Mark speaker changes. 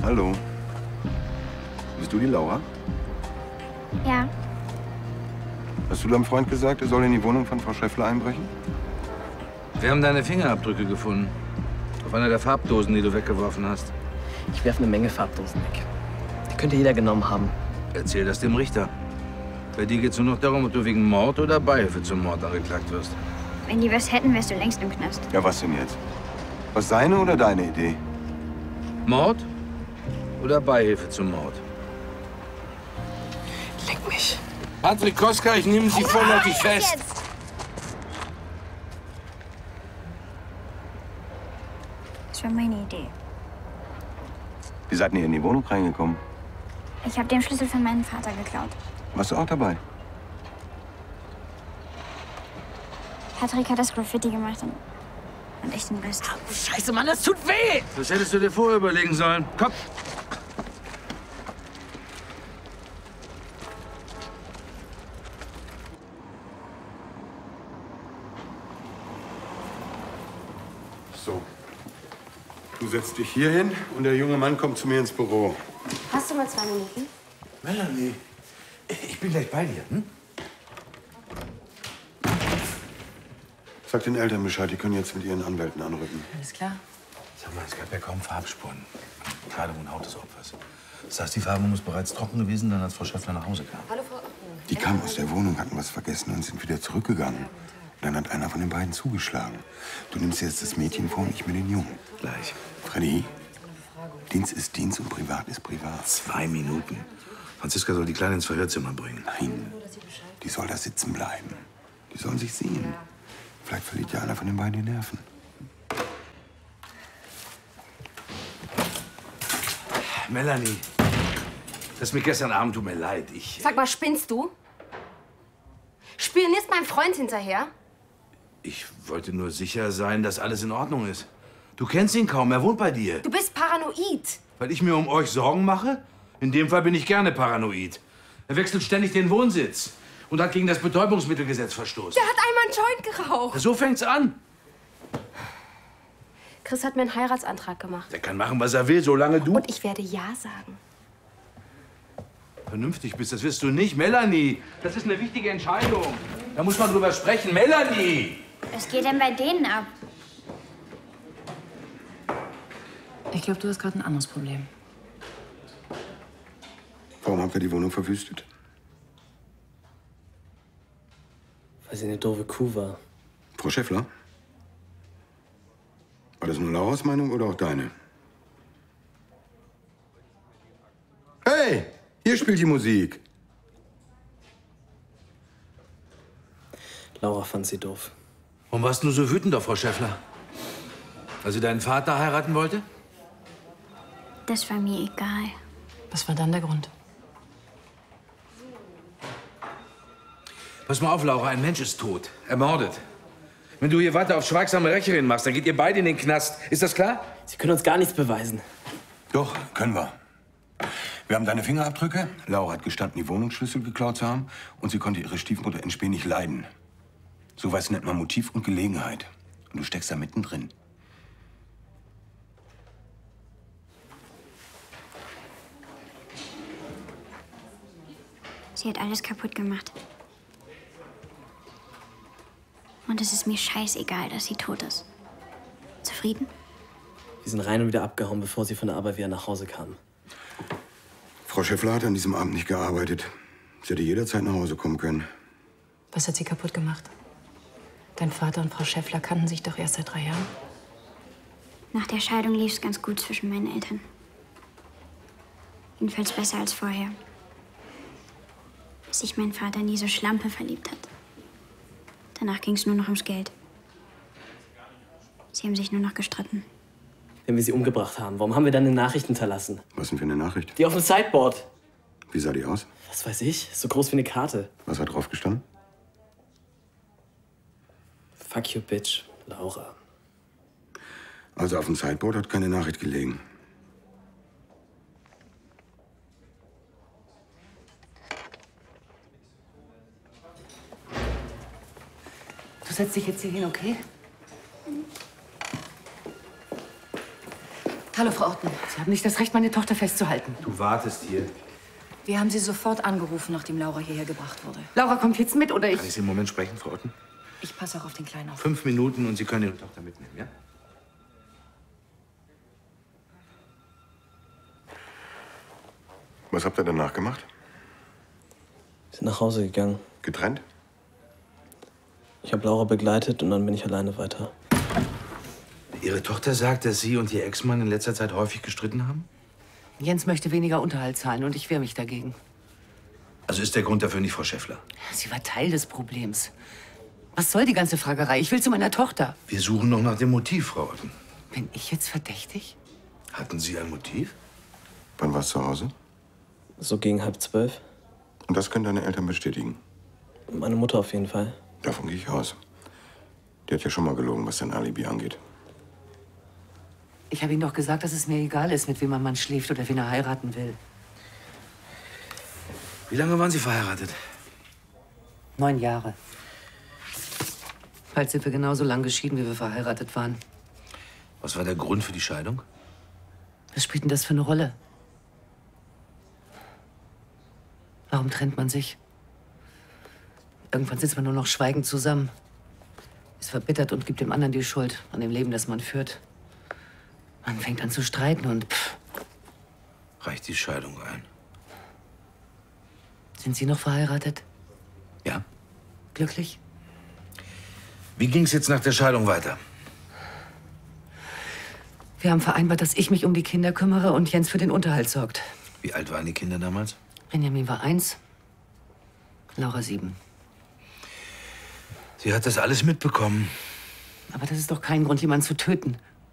Speaker 1: Hallo. Bist du die Laura?
Speaker 2: Ja.
Speaker 1: Hast du deinem Freund gesagt, er soll in die Wohnung von Frau Schäffler einbrechen?
Speaker 3: Wir haben deine Fingerabdrücke gefunden. Auf einer der Farbdosen, die du weggeworfen hast.
Speaker 4: Ich werfe eine Menge Farbdosen weg. Die könnte jeder genommen haben.
Speaker 3: Erzähl das dem Richter. Bei dir geht es nur noch darum, ob du wegen Mord oder Beihilfe zum Mord angeklagt wirst.
Speaker 2: Wenn die was hätten, wärst du längst im Knast.
Speaker 1: Ja, was denn jetzt? Was, seine oder deine Idee?
Speaker 3: Mord oder Beihilfe zum Mord?
Speaker 4: Leck mich.
Speaker 3: Patrick Koska, ich nehme Sie vorläufig fest.
Speaker 2: Das war meine Idee.
Speaker 1: Wie seid ihr in die Wohnung reingekommen?
Speaker 2: Ich habe den Schlüssel von meinem Vater geklaut.
Speaker 1: Warst du auch dabei?
Speaker 2: Patrick hat das Graffiti gemacht und ich den Rest.
Speaker 4: Oh, Scheiße, Mann, das tut weh!
Speaker 3: Das hättest du dir vorher überlegen sollen. Komm.
Speaker 1: So. Du setzt dich hier hin und der junge Mann kommt zu mir ins Büro.
Speaker 5: Hast du mal 2 Minuten?
Speaker 3: Melanie, ich bin gleich bei dir. Hm?
Speaker 1: Sag den Eltern Bescheid, die können jetzt mit ihren Anwälten anrücken.
Speaker 5: Alles klar.
Speaker 3: Sag mal, es gab ja kaum Farbspuren am Kleidung und Haut des Opfers. Das heißt, die Farbe muss bereits trocken gewesen sein, als Frau Schäffler nach Hause kam.
Speaker 5: Hallo, Frau.
Speaker 1: Die kamen aus der Wohnung, hatten was vergessen und sind wieder zurückgegangen. Dann hat einer von den beiden zugeschlagen. Du nimmst jetzt das Mädchen vor und ich mir den Jungen.
Speaker 3: Gleich.
Speaker 1: Freddy, Dienst ist Dienst und Privat ist Privat.
Speaker 3: 2 Minuten. Franziska soll die Kleine ins Verhörzimmer bringen.
Speaker 1: Nein, die soll da sitzen bleiben. Die sollen sich sehen. Vielleicht verliert ja einer von den beiden die Nerven.
Speaker 3: Melanie, das mit gestern Abend tut mir leid.
Speaker 5: Sag mal, spinnst du? Spionierst meinem Freund hinterher?
Speaker 3: Ich wollte nur sicher sein, dass alles in Ordnung ist. Du kennst ihn kaum, er wohnt bei dir.
Speaker 5: Du bist paranoid.
Speaker 3: Weil ich mir um euch Sorgen mache? In dem Fall bin ich gerne paranoid. Er wechselt ständig den Wohnsitz und hat gegen das Betäubungsmittelgesetz verstoßen.
Speaker 5: Der hat einmal einen Joint geraucht.
Speaker 3: So fängt's an.
Speaker 5: Chris hat mir einen Heiratsantrag gemacht.
Speaker 3: Der kann machen, was er will, solange du
Speaker 5: Und ich werde Ja sagen.
Speaker 3: vernünftig bist. Das wirst du nicht, Melanie. Das ist eine wichtige Entscheidung. Da muss man drüber sprechen. Melanie!
Speaker 2: Was geht denn bei denen ab?
Speaker 6: Ich glaube, du hast gerade ein anderes Problem.
Speaker 1: Warum habt ihr die Wohnung verwüstet?
Speaker 4: Weil sie eine doofe Kuh war.
Speaker 1: Frau Schäffler? War das nur Lauras Meinung oder auch deine? Hey, hier spielt die Musik.
Speaker 4: Laura fand sie doof.
Speaker 3: Warum warst du so wütend auf Frau Schäffler? Weil sie deinen Vater heiraten wollte?
Speaker 2: Das war mir egal.
Speaker 6: Was war dann der Grund?
Speaker 3: Pass mal auf, Laura, ein Mensch ist tot. Ermordet. Wenn du hier weiter auf schweigsame Rächerin machst, dann geht ihr beide in den Knast. Ist das klar?
Speaker 4: Sie können uns gar nichts beweisen.
Speaker 1: Doch, können wir. Wir haben deine Fingerabdrücke. Laura hat gestanden, die Wohnungsschlüssel geklaut zu haben. Und sie konnte ihre Stiefmutter in Spee nicht leiden. So was nennt man Motiv und Gelegenheit. Und du steckst da mittendrin.
Speaker 2: Sie hat alles kaputt gemacht. Und es ist mir scheißegal, dass sie tot ist. Zufrieden?
Speaker 4: Wir sind rein und wieder abgehauen, bevor sie von der Arbeit wieder nach Hause kamen.
Speaker 1: Frau Schäffler hat an diesem Abend nicht gearbeitet. Sie hätte jederzeit nach Hause kommen können.
Speaker 6: Was hat sie kaputt gemacht? Dein Vater und Frau Schäffler kannten sich doch erst seit 3 Jahren.
Speaker 2: Nach der Scheidung lief es ganz gut zwischen meinen Eltern. Jedenfalls besser als vorher. Bis sich mein Vater in diese Schlampe verliebt hat. Danach ging es nur noch ums Geld. Sie haben sich nur noch gestritten.
Speaker 4: Wenn wir sie umgebracht haben, warum haben wir dann eine Nachricht hinterlassen?
Speaker 1: Was denn für eine Nachricht?
Speaker 4: Die auf dem Sideboard.
Speaker 1: Wie sah die aus?
Speaker 4: Was weiß ich? So groß wie eine Karte.
Speaker 1: Was hat drauf gestanden?
Speaker 4: Fuck you, bitch. Laura.
Speaker 1: Also auf dem Sideboard hat keine Nachricht gelegen.
Speaker 7: Du setzt dich jetzt hier hin, okay?
Speaker 6: Hallo, Frau Orten.
Speaker 7: Sie haben nicht das Recht, meine Tochter festzuhalten.
Speaker 3: Du wartest hier.
Speaker 6: Wir haben Sie sofort angerufen, nachdem Laura hierher gebracht wurde.
Speaker 7: Laura kommt jetzt mit, oder
Speaker 3: Kann ich Sie einen Moment sprechen, Frau Otten?
Speaker 6: Ich passe auch auf den Kleinen auf.
Speaker 3: 5 Minuten und Sie können Ihre Tochter mitnehmen, ja?
Speaker 1: Was habt ihr danach gemacht?
Speaker 8: Wir sind nach Hause gegangen.
Speaker 1: Getrennt?
Speaker 8: Ich habe Laura begleitet und dann bin ich alleine weiter.
Speaker 3: Ihre Tochter sagt, dass Sie und Ihr Ex-Mann in letzter Zeit häufig gestritten haben?
Speaker 7: Jens möchte weniger Unterhalt zahlen und ich wehre mich dagegen.
Speaker 3: Also ist der Grund dafür nicht Frau Schäffler?
Speaker 7: Sie war Teil des Problems. Was soll die ganze Fragerei? Ich will zu meiner Tochter.
Speaker 3: Wir suchen noch nach dem Motiv, Frau Otten.
Speaker 7: Bin ich jetzt verdächtig?
Speaker 3: Hatten Sie ein Motiv?
Speaker 1: Wann warst du zu Hause?
Speaker 8: So gegen 11:30.
Speaker 1: Und das können deine Eltern bestätigen.
Speaker 8: Meine Mutter auf jeden Fall.
Speaker 1: Davon gehe ich aus. Die hat ja schon mal gelogen, was dein Alibi angeht.
Speaker 7: Ich habe ihm doch gesagt, dass es mir egal ist, mit wem ein Mann schläft oder wen er heiraten will.
Speaker 3: Wie lange waren Sie verheiratet?
Speaker 7: 9 Jahre. Bald sind wir genauso lang geschieden, wie wir verheiratet waren.
Speaker 3: Was war der Grund für die Scheidung?
Speaker 7: Was spielt denn das für eine Rolle? Warum trennt man sich? Irgendwann sitzt man nur noch schweigend zusammen. Ist verbittert und gibt dem anderen die Schuld an dem Leben, das man führt. Man fängt an zu streiten und
Speaker 3: Reicht die Scheidung ein?
Speaker 7: Sind Sie noch verheiratet?
Speaker 3: Ja.
Speaker 7: Glücklich?
Speaker 3: Wie ging es jetzt nach der Scheidung weiter?
Speaker 7: Wir haben vereinbart, dass ich mich um die Kinder kümmere und Jens für den Unterhalt sorgt.
Speaker 3: Wie alt waren die Kinder damals?
Speaker 7: Benjamin war 1, Laura 7.
Speaker 3: Sie hat das alles mitbekommen.
Speaker 7: Aber das ist doch kein Grund, jemanden zu töten.